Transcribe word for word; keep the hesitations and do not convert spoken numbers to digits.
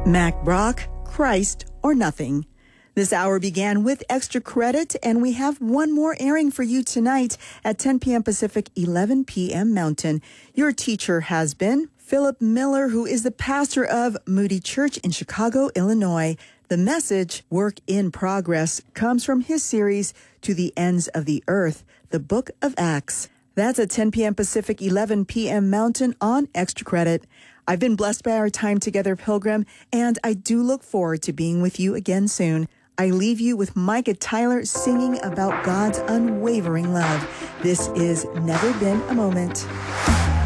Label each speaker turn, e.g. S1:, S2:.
S1: Mac Brock, Christ or Nothing. This hour began with extra credit, and we have one more airing for you tonight at ten p.m. Pacific, eleven p.m. Mountain. Your teacher has been Philip Miller, who is the pastor of Moody Church in Chicago, Illinois. The message, Work in Progress, comes from his series, To the Ends of the Earth, the Book of Acts. That's at ten p.m. Pacific, eleven p.m. Mountain on extra credit. I've been blessed by our time together, Pilgrim, and I do look forward to being with you again soon. I leave you with Micah Tyler singing about God's unwavering love. This is Never Been a Moment.